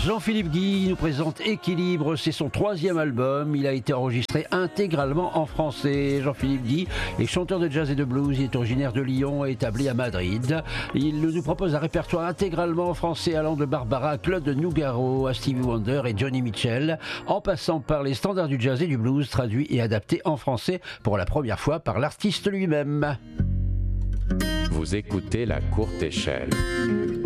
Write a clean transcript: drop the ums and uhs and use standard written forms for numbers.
Jean-Philippe Guy nous présente Équilibre, c'est son 3e album, il a été enregistré intégralement en français. Jean-Philippe Guy est chanteur de jazz et de blues, il est originaire de Lyon et établi à Madrid. Il nous propose un répertoire intégralement en français allant de Barbara à Claude Nougaro, à Stevie Wonder et Johnny Mitchell, en passant par les standards du jazz et du blues traduits et adaptés en français pour la première fois par l'artiste lui-même. Vous écoutez La Courte Échelle.